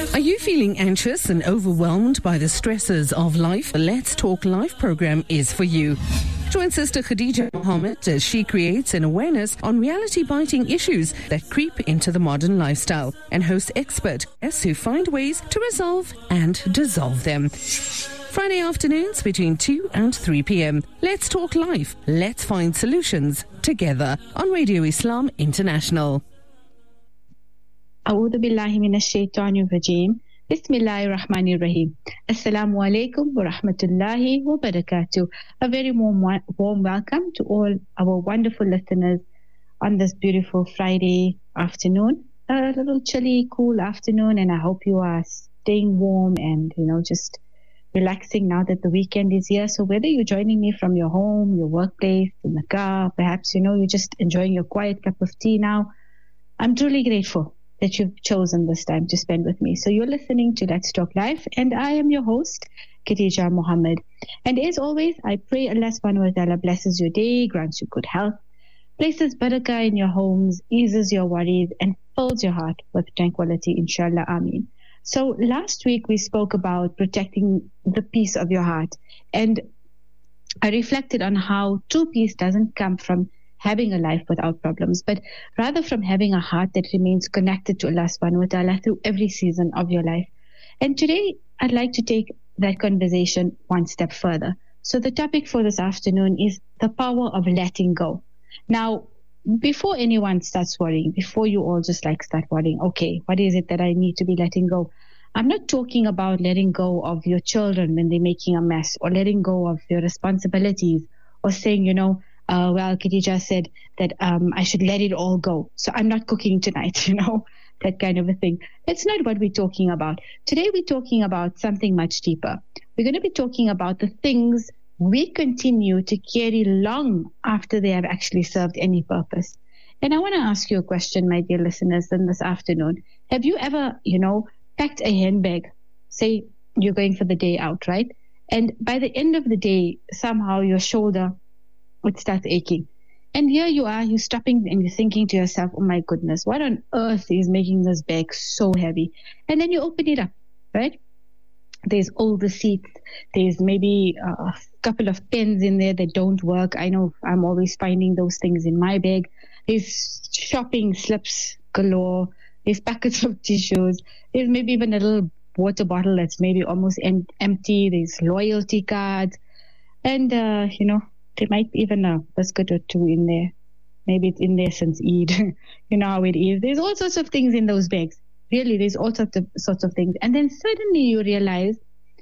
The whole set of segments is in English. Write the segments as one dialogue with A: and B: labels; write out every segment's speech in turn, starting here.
A: Are you feeling anxious and overwhelmed by the stresses of life? The Let's Talk Life program is for you. Join Sister Khadija Mohammed as she creates an awareness on reality-biting issues that creep into the modern lifestyle and host expert guests who find ways to resolve and dissolve them. Friday afternoons between 2 and 3 p.m. Let's Talk Life. Let's find solutions together on Radio Islam International.
B: أعوذ بالله من الشيطان الرجيم بسم الله الرحمن الرحيم Assalamu alaikum wa rahmatullahi wa barakatuh. A very warm welcome to all our wonderful listeners on this beautiful Friday afternoon. A little chilly, cool afternoon, and I hope you are staying warm and, just relaxing now that the weekend is here. So whether you're joining me from your home, your workplace, in the car, perhaps, you're just enjoying your quiet cup of tea now, I'm truly grateful that you've chosen this time to spend with me. So you're listening to Let's Talk Life, and I am your host, Khadija Mohammed. And as always, I pray Allah subhanahu wa ta'ala blesses your day, grants you good health, places barakah in your homes, eases your worries, and fills your heart with tranquility, inshallah, ameen. So last week we spoke about protecting the peace of your heart, and I reflected on how true peace doesn't come from having a life without problems, but rather from having a heart that remains connected to Allah subhanahu wa ta'ala through every season of your life. And today, I'd like to take that conversation one step further. So the topic for this afternoon is the power of letting go. Now, before anyone starts worrying, before you all just start worrying, okay, what is it that I need to be letting go? I'm not talking about letting go of your children when they're making a mess, or letting go of your responsibilities, or saying, well, Khadija said that I should let it all go, so I'm not cooking tonight, that kind of a thing. That's not what we're talking about. Today we're talking about something much deeper. We're going to be talking about the things we continue to carry long after they have actually served any purpose. And I want to ask you a question, my dear listeners, in this afternoon. Have you ever, packed a handbag? Say you're going for the day out, right? And by the end of the day, somehow your shoulder it starts aching. And here you are, you're stopping and you're thinking to yourself, oh my goodness, what on earth is making this bag so heavy? And then you open it up, right? There's old receipts. There's maybe a couple of pens in there that don't work. I know I'm always finding those things in my bag. There's shopping slips galore. There's packets of tissues. There's maybe even a little water bottle that's maybe almost empty. There's loyalty cards. And, there might be even a biscuit or two in there. Maybe it's in there since Eid. You know how it is. There's all sorts of things in those bags. Really, there's all sorts of things. And then suddenly you realize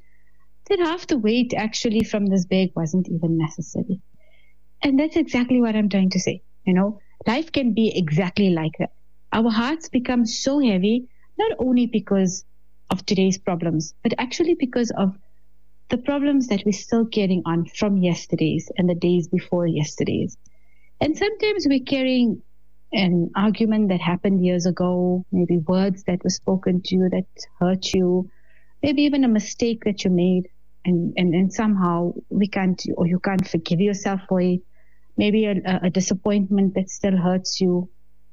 B: that half the weight actually from this bag wasn't even necessary. And that's exactly what I'm trying to say. Life can be exactly like that. Our hearts become so heavy, not only because of today's problems, but actually because of the problems that we're still carrying on from yesterday's and the days before yesterday's. And sometimes we're carrying an argument that happened years ago, maybe words that were spoken to you that hurt you, maybe even a mistake that you made, and somehow you can't forgive yourself for it. Maybe a disappointment that still hurts you,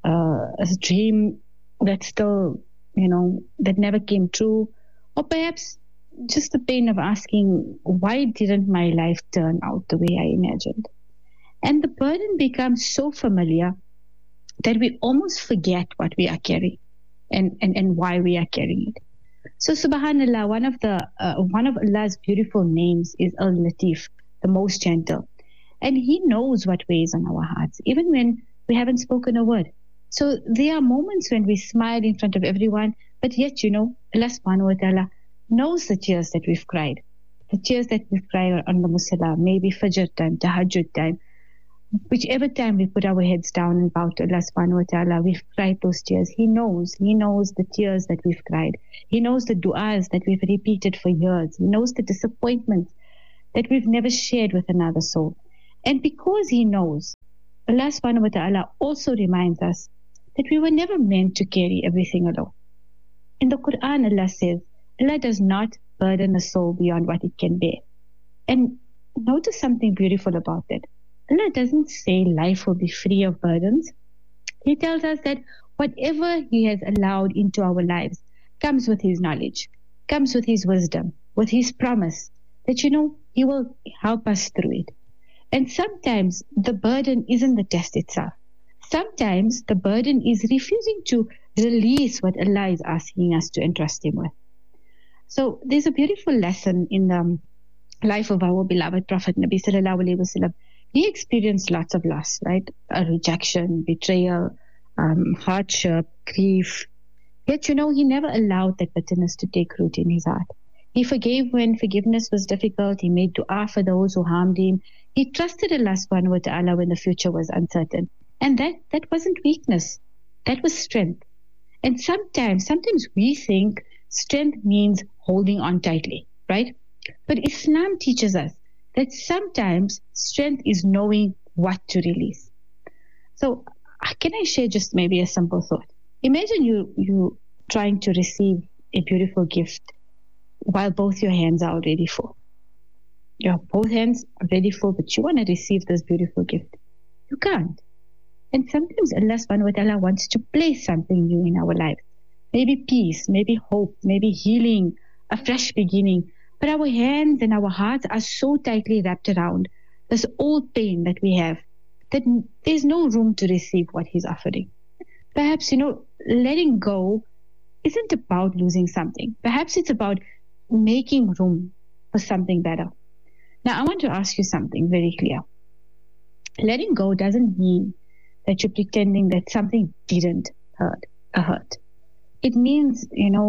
B: a dream that still, that never came true, or perhaps just the pain of asking, why didn't my life turn out the way I imagined? And the burden becomes so familiar that we almost forget what we are carrying and why we are carrying it. So subhanallah, one of Allah's beautiful names is Al-Latif, the most gentle. And He knows what weighs on our hearts, even when we haven't spoken a word. So there are moments when we smile in front of everyone, but yet, Allah subhanahu wa ta'ala knows the tears that we've cried. The tears that we've cried on the Musalla, maybe Fajr time, Tahajjud time. Whichever time we put our heads down and bow to Allah subhanahu wa ta'ala, we've cried those tears. He knows the tears that we've cried. He knows the du'as that we've repeated for years. He knows the disappointments that we've never shared with another soul. And because He knows, Allah subhanahu wa ta'ala also reminds us that we were never meant to carry everything alone. In the Quran, Allah says, Allah does not burden a soul beyond what it can bear. And notice something beautiful about that. Allah doesn't say life will be free of burdens. He tells us that whatever He has allowed into our lives comes with his knowledge, comes with his wisdom, with his promise that, he will help us through it. And sometimes the burden isn't the test itself. Sometimes the burden is refusing to release what Allah is asking us to entrust him with. So there's a beautiful lesson in the life of our beloved Prophet Nabi Sallallahu Alaihi Wasallam. He experienced lots of loss, right? A rejection, betrayal, hardship, grief. Yet, he never allowed that bitterness to take root in his heart. He forgave when forgiveness was difficult. He made dua for those who harmed him. He trusted Allah subhanahu wa ta'ala when the future was uncertain. And that wasn't weakness. That was strength. And sometimes we think strength means holding on tightly, right? But Islam teaches us that sometimes strength is knowing what to release. So can I share just maybe a simple thought? Imagine you trying to receive a beautiful gift while both your hands are already full. Your both hands are ready full, but you want to receive this beautiful gift. You can't. And sometimes Allah subhanahu wa ta'ala wants to place something new in our lives. Maybe peace, maybe hope, maybe healing, a fresh beginning. But our hands and our hearts are so tightly wrapped around this old pain that we have that there's no room to receive what He's offering. Perhaps, letting go isn't about losing something. Perhaps it's about making room for something better. Now, I want to ask you something very clear. Letting go doesn't mean that you're pretending that something didn't hurt. It means,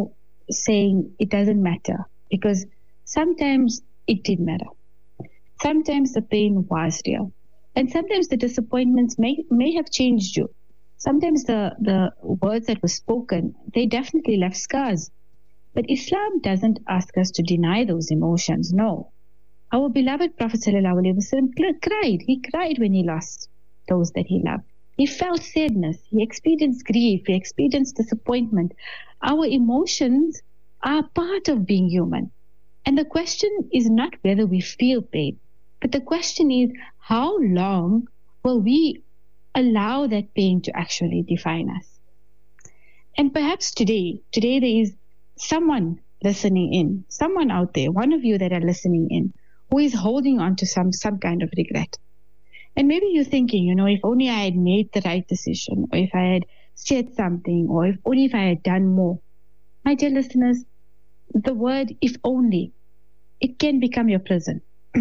B: saying it doesn't matter, because sometimes it did matter. Sometimes the pain was real. And sometimes the disappointments may have changed you. Sometimes the words that were spoken, they definitely left scars. But Islam doesn't ask us to deny those emotions. No. Our beloved Prophet ﷺ cried. He cried when he lost those that he loved. He felt sadness. He experienced grief. He experienced disappointment. Our emotions are part of being human. And the question is not whether we feel pain, but the question is, how long will we allow that pain to actually define us? And perhaps today there is someone listening in, someone out there, one of you that are listening in, who is holding on to some kind of regret. And maybe you're thinking, if only I had made the right decision, or if I had said something, or if only if I had done more. My dear listeners, the word "if only," it can become your prison.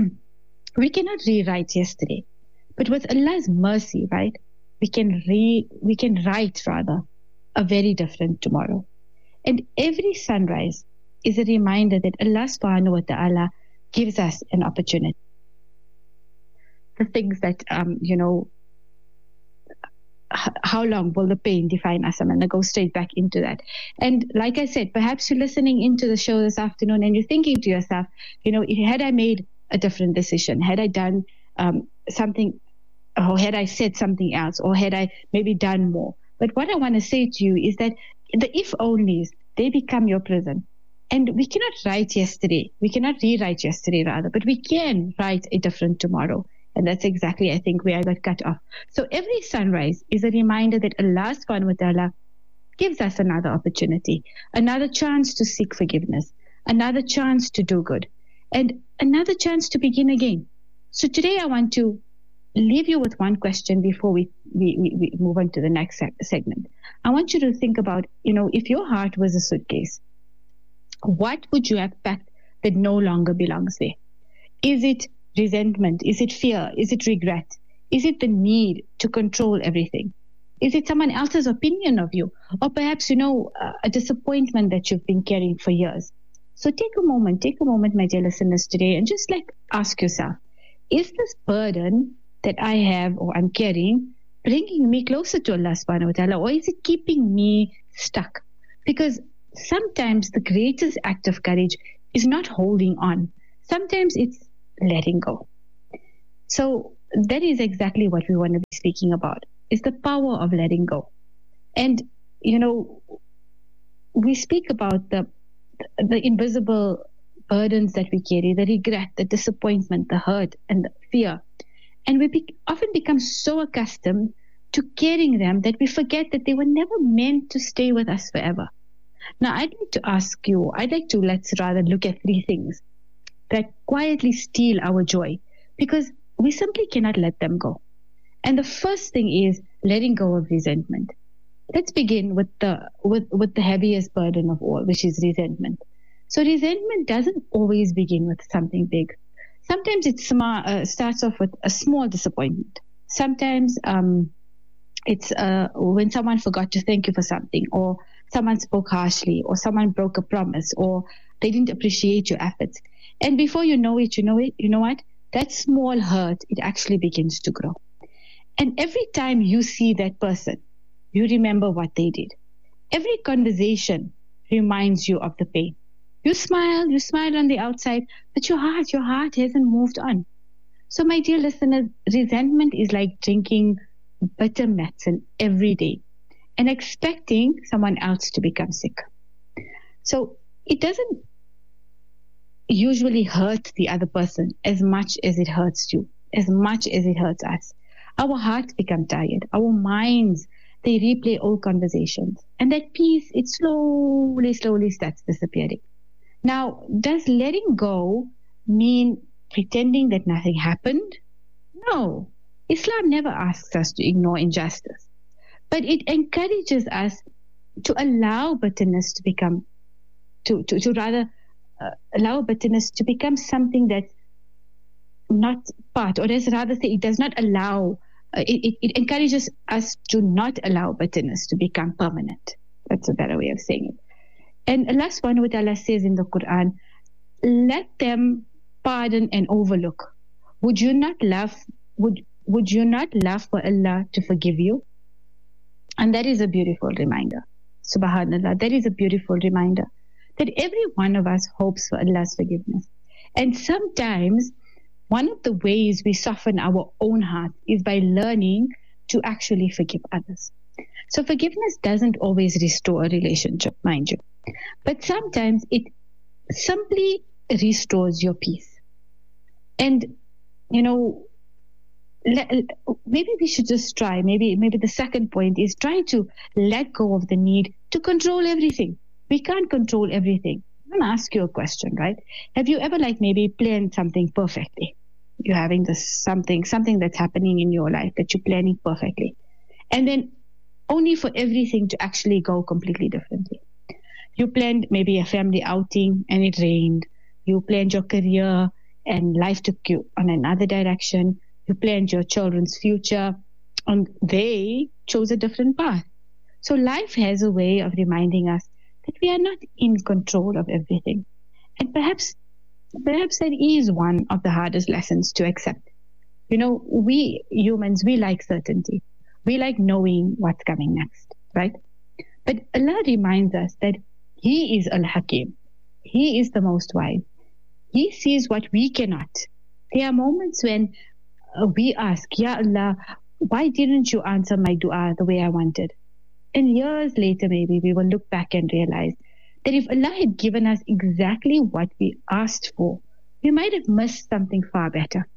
B: We cannot rewrite yesterday, but with Allah's mercy, right, we can write a very different tomorrow. And every sunrise is a reminder that Allah subhanahu wa ta'ala gives us an opportunity. The things that, how long will the pain define us? I'm going to go straight back into that. And like I said, perhaps you're listening into the show this afternoon and you're thinking to yourself, had I made a different decision, had I done something, or had I said something else, or had I maybe done more? But what I want to say to you is that the if-onlys, they become your prison. And we cannot write yesterday. We cannot rewrite yesterday, rather, but we can write a different tomorrow. And that's exactly, I think, where I got cut off. So every sunrise is a reminder that Allah subhanahu wa ta'ala gives us another opportunity, another chance to seek forgiveness, another chance to do good, and another chance to begin again. So today I want to leave you with one question before we move on to the next segment. I want you to think about, if your heart was a suitcase, what would you have packed that no longer belongs there? Is it resentment? Is it fear? Is it regret? Is it the need to control everything? Is it someone else's opinion of you? Or perhaps, a disappointment that you've been carrying for years? So take a moment, my dear listeners, today, and just ask yourself, is this burden that I have or I'm carrying bringing me closer to Allah subhanahu wa ta'ala, or is it keeping me stuck? Because sometimes the greatest act of courage is not holding on. Sometimes it's letting go. So that is exactly what we want to be speaking about, is the power of letting go. And, we speak about the invisible burdens that we carry, the regret, the disappointment, the hurt, and the fear. And we often become so accustomed to carrying them that we forget that they were never meant to stay with us forever. Now, I'd like to let's rather look at three things that quietly steal our joy because we simply cannot let them go. And the first thing is letting go of resentment. Let's begin with the heaviest burden of all, which is resentment. So resentment doesn't always begin with something big. Sometimes it starts off with a small disappointment. Sometimes it's when someone forgot to thank you for something, or someone spoke harshly, or someone broke a promise, or they didn't appreciate your efforts. And before you know what? That small hurt, it actually begins to grow. And every time you see that person, you remember what they did. Every conversation reminds you of the pain. You smile on the outside, but your heart hasn't moved on. So my dear listeners, resentment is like drinking bitter medicine every day and expecting someone else to become sick. So it doesn't usually hurt the other person as much as it hurts you, as much as it hurts us. Our hearts become tired. Our minds, they replay old conversations. And that peace, it slowly starts disappearing. Now, does letting go mean pretending that nothing happened? No. Islam never asks us to ignore injustice. But it encourages us to allow bitterness to become, allow bitterness to become something that's not part, or let's rather say it does not allow, it encourages us to not allow bitterness to become permanent. That's a better way of saying it. And Allah subhanahu wa ta'ala says in the Quran, let them pardon and overlook. Would you not love for Allah to forgive you? And that is a beautiful reminder. Subhanallah, that is a beautiful reminder that every one of us hopes for Allah's forgiveness. And sometimes one of the ways we soften our own heart is by learning to actually forgive others. So forgiveness doesn't always restore a relationship, mind you. But sometimes it simply restores your peace. And, maybe we should just try, maybe the second point is try to let go of the need to control everything. We can't control everything. I'm going to ask you a question, right? Have you ever maybe planned something perfectly? You're having this something that's happening in your life that you're planning perfectly. And then only for everything to actually go completely differently. You planned maybe a family outing and it rained. You planned your career and life took you on another direction. You planned your children's future and they chose a different path. So life has a way of reminding us that we are not in control of everything. And perhaps that is one of the hardest lessons to accept. We humans, we like certainty. We like knowing what's coming next, right? But Allah reminds us that He is Al-Hakim. He is the most wise. He sees what we cannot. There are moments when we ask, Ya Allah, why didn't you answer my dua the way I wanted? And years later, maybe we will look back and realize that if Allah had given us exactly what we asked for, we might have missed something far better.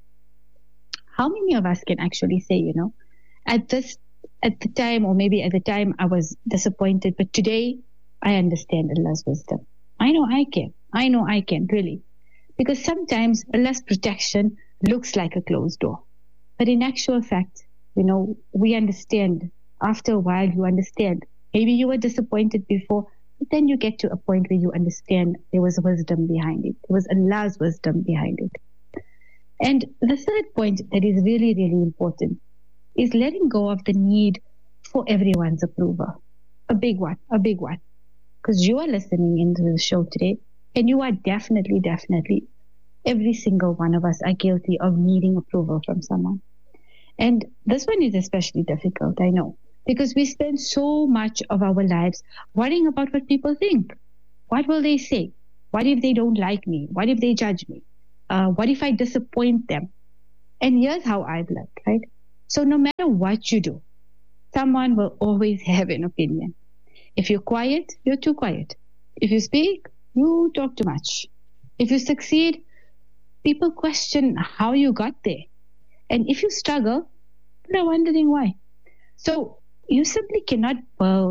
B: How many of us can actually say, at the time, or maybe at the time I was disappointed, but today I understand Allah's wisdom. I know I can, really. Because sometimes Allah's protection looks like a closed door. But in actual fact, we understand. After a while, you understand. Maybe you were disappointed before, but then you get to a point where you understand there was wisdom behind it. There was Allah's wisdom behind it. And the third point that is really, really important is letting go of the need for everyone's approval. A big one. Because you are listening into the show today, and you are definitely, every single one of us are guilty of needing approval from someone. And this one is especially difficult, I know, because we spend so much of our lives worrying about what people think. What will they say? What if they don't like me? What if they judge me? What if I disappoint them? And here's how I've learned, right? So no matter what you do, someone will always have an opinion. If you're quiet, you're too quiet. If you speak, you talk too much. If you succeed, people question how you got there. And if you struggle, they're wondering why. So you simply cannot build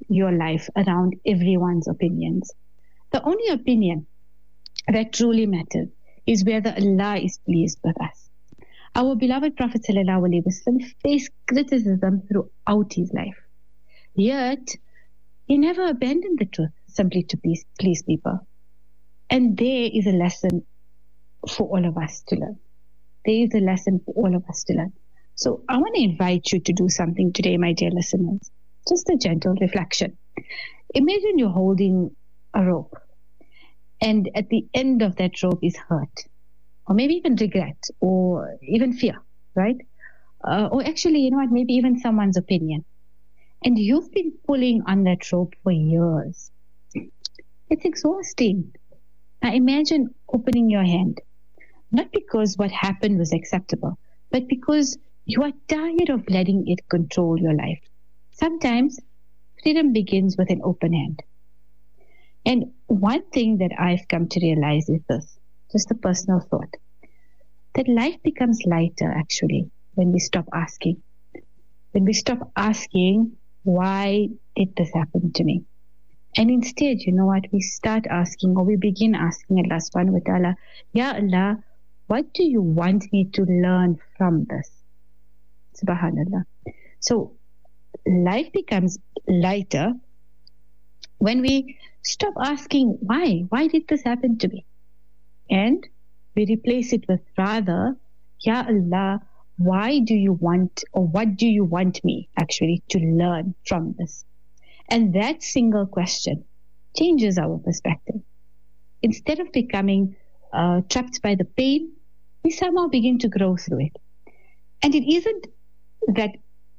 B: your life around everyone's opinions. The only opinion that truly matters is whether Allah is pleased with us. Our beloved Prophet ﷺ faced criticism throughout his life. Yet, he never abandoned the truth simply to please people. And there is a lesson for all of us to learn. There is a lesson for all of us to learn. So I want to invite you to do something today, my dear listeners. Just a gentle reflection. Imagine you're holding a rope, and at the end of that rope is hurt, or maybe even regret, or even fear, right? Or actually, you know what, maybe even someone's opinion. And you've been pulling on that rope for years. It's exhausting. Now imagine opening your hand, not because what happened was acceptable, but because you are tired of letting it control your life. Sometimes freedom begins with an open hand. And one thing that I've come to realize is this, just a personal thought, that life becomes lighter actually when we stop asking. When we stop asking, why did this happen to me? And instead, you know what, we start asking, or we begin asking Allah subhanahu wa ta'ala, Ya Allah, what do you want me to learn from this? Subhanallah. So life becomes lighter when we stop asking why did this happen to me, and we replace it with rather, Ya Allah, why do you want, or what do you want me actually to learn from this? And that single question changes our perspective. Instead of becoming trapped by the pain, we somehow begin to grow through it. And it isn't that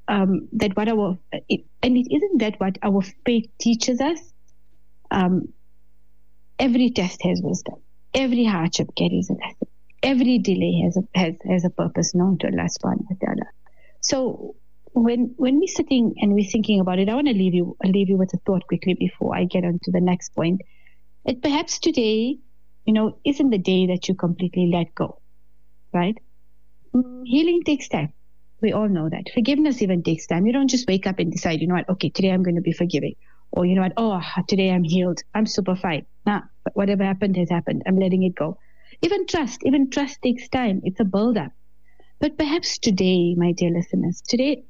B: what our faith teaches us. Every test has wisdom. Every hardship carries a lesson. Every delay has a purpose known to Allah subhanahu wa ta'ala. So when we're sitting and we're thinking about it, I want to leave you with a thought quickly before I get on to the next point. That perhaps today, isn't the day that you completely let go, right? Healing takes time. We all know that. Forgiveness even takes time. You don't just wake up and decide, okay, today I'm going to be forgiving. Or today I'm healed. I'm super fine. Whatever happened has happened. I'm letting it go. Even trust takes time. It's a build-up. But perhaps today, my dear listeners, today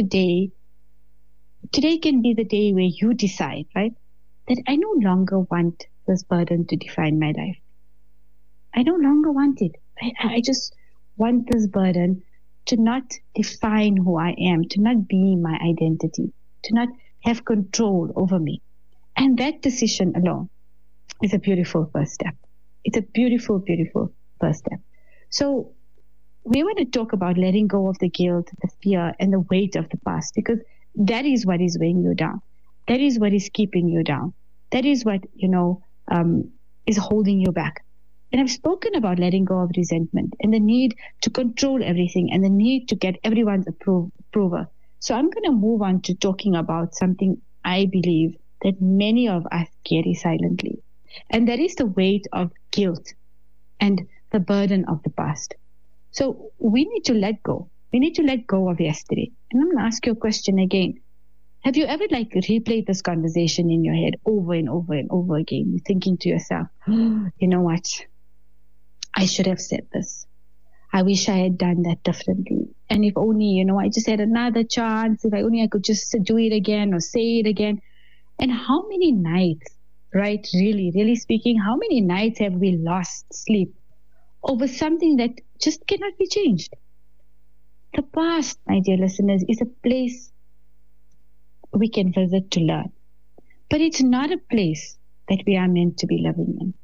B: can be the day where you decide, right, that I no longer want this burden to define my life. I no longer want it. I just want this burden to not define who I am, to not be my identity, to not have control over me. And that decision alone is a beautiful first step. It's a beautiful, beautiful first step. So we want to talk about letting go of the guilt, the fear, and the weight of the past, because that is what is weighing you down. That is what is keeping you down. That is what, is holding you back. And I've spoken about letting go of resentment and the need to control everything and the need to get everyone's approval. So I'm going to move on to talking about something I believe that many of us carry silently. And that is the weight of guilt and the burden of the past. So we need to let go. We need to let go of yesterday. And I'm going to ask you a question again. Have you ever replayed this conversation in your head over and over and over again? You're thinking to yourself, you know what? I should have said this. I wish I had done that differently. And if only, I just had another chance, if I could just do it again or say it again. And how many nights, right, really speaking, how many nights have we lost sleep over something that just cannot be changed? The past, my dear listeners, is a place we can visit to learn. But it's not a place that we are meant to be living in.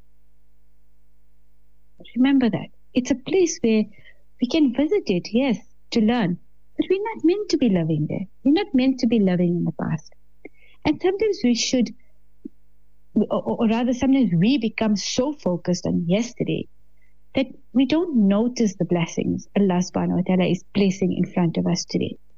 B: Remember that. It's a place where we can visit it, yes, to learn. But we're not meant to be living there. We're not meant to be living in the past. And sometimes we should, or rather sometimes we become so focused on yesterday that we don't notice the blessings Allah subhanahu wa ta'ala is placing in front of us today.